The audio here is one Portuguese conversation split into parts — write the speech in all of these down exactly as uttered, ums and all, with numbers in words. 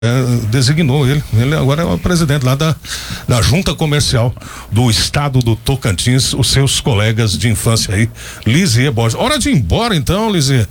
É, designou ele, ele agora é o presidente lá da, da junta comercial do estado do Tocantins, os seus colegas de infância aí, Lisier Borges. Hora de ir embora então, Lisier.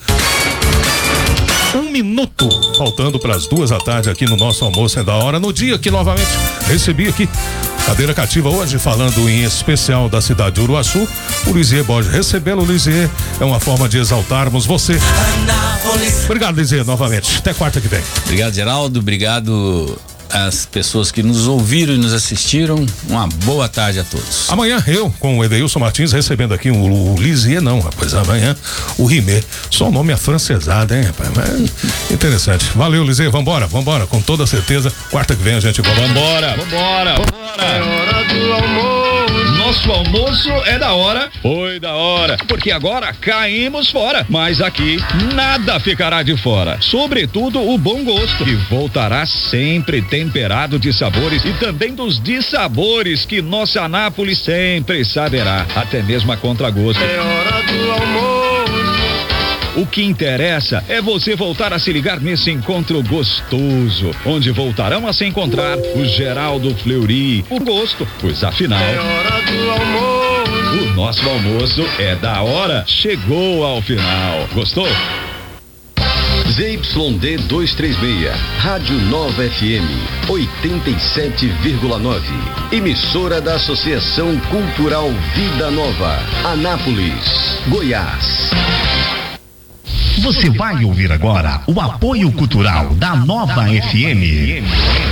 Um minuto faltando para as duas da tarde aqui no nosso almoço é da hora, no dia que novamente recebi aqui cadeira cativa hoje, falando em especial da cidade de Uruaçu, o Lisier Borges. Recebê-lo, Lisier, é uma forma de exaltarmos você. Obrigado, Lisier, novamente. Até quarta que vem. Obrigado, Geraldo. Obrigado às pessoas que nos ouviram e nos assistiram. Uma boa tarde a todos. Amanhã eu, com o Edeilson Martins, recebendo aqui o, o Lisier, não, rapaz. Amanhã o Rimé. Só o nome afrancesado, hein, rapaz? Mas, interessante. Valeu, Lisier. Vambora, vambora. Com toda certeza, quarta que vem a gente volta. Vambora, vambora, vambora. É hora do almoço. Nosso almoço é da hora. Foi da hora. Porque agora caímos fora. Mas aqui nada ficará de fora. Sobretudo o bom gosto, que voltará sempre temperado de sabores e também dos dissabores que nossa Anápolis sempre saberá. Até mesmo a contragosto. É hora do almoço. O que interessa é você voltar a se ligar nesse encontro gostoso, onde voltarão a se encontrar o Geraldo Fleury, o gosto, pois afinal é hora do almoço. O nosso almoço é da hora, chegou ao final. Gostou? Z Y D duzentos e trinta e seis, Rádio Nova F M, oitenta e sete vírgula nove. Emissora da Associação Cultural Vida Nova, Anápolis, Goiás. Você vai ouvir agora o apoio cultural da Nova F M.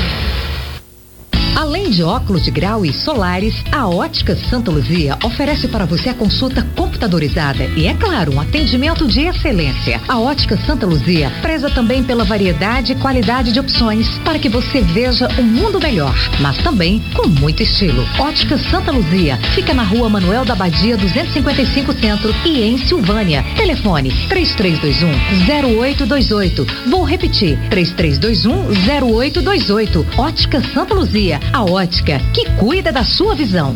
Além de óculos de grau e solares, a Ótica Santa Luzia oferece para você a consulta computadorizada e, é claro, um atendimento de excelência. A Ótica Santa Luzia preza também pela variedade e qualidade de opções para que você veja um mundo melhor, mas também com muito estilo. Ótica Santa Luzia fica na Rua Manuel da Abadia duzentos e cinquenta e cinco Centro e em Silvânia. Telefone três três dois um zero oito dois oito. Vou repetir, três três dois um zero oito dois oito. Ótica Santa Luzia, a ótica que cuida da sua visão.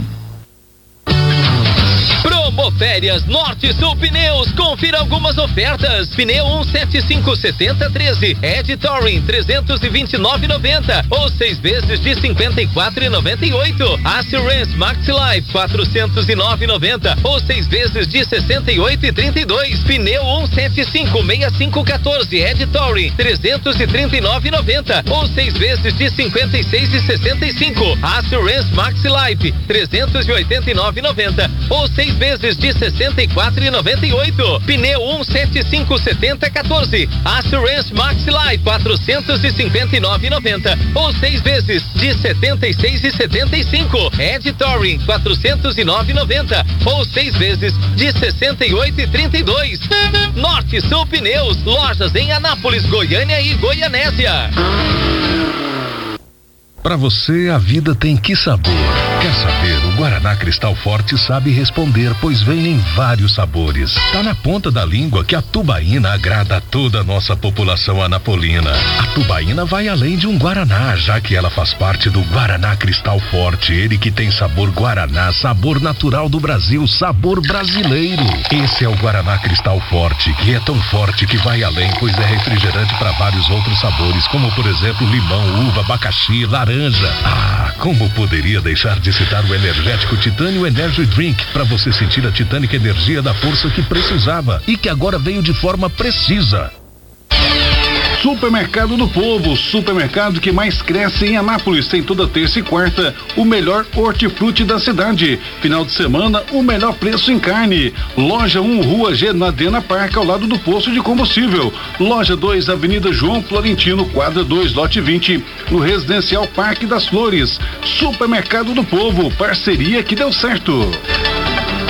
Promoférias Norte Sul Pneus, confira algumas ofertas. Pneu um sete cinco setenta treze, Ed Touring trezentos e vinte e nove e noventa ou seis vezes de cinquenta e quatro e noventa e oito. Assurance Max Life quatrocentos e nove e noventa ou seis vezes de sessenta e oito e trinta e dois. Pneu um sete cinco seis cinco quatorze, Ed Touring trezentos e trinta e nove e noventa ou seis vezes de cinquenta e seis e sessenta e cinco. Assurance Max Life trezentos e oitenta e nove e noventa ou seis vezes de sessenta e quatro e noventa e oito. Pneu um sete cinco setenta quatorze, Assurance Max Life quatrocentos e cinquenta e nove e noventa ou seis vezes de setenta e seis e setenta e cinco. Ed Touring quatrocentos e nove e noventa ou seis vezes de sessenta e oito e trinta e dois. Norte Sul Pneus, lojas em Anápolis, Goiânia e Goianésia. Para você, a vida tem que sabor. Quer saber? O Guaraná Cristal Forte sabe responder, pois vem em vários sabores. Tá na ponta da língua que a tubaína agrada a toda a nossa população anapolina. A tubaína vai além de um Guaraná, já que ela faz parte do Guaraná Cristal Forte. Ele que tem sabor Guaraná, sabor natural do Brasil, sabor brasileiro. Esse é o Guaraná Cristal Forte, que é tão forte que vai além, pois é refrigerante para vários outros sabores, como por exemplo limão, uva, abacaxi, laranja. Ah, como poderia deixar de citar o energético Titânio Energy Drink, para você sentir a titânica energia da força que precisava e que agora veio de forma precisa. Supermercado do Povo, supermercado que mais cresce em Anápolis, tem toda terça e quarta o melhor hortifruti da cidade. Final de semana, o melhor preço em carne. Loja um, Rua G, na Dena Park, ao lado do posto de combustível. Loja dois, Avenida João Florentino, quadra dois, lote vinte, no Residencial Parque das Flores. Supermercado do Povo, parceria que deu certo.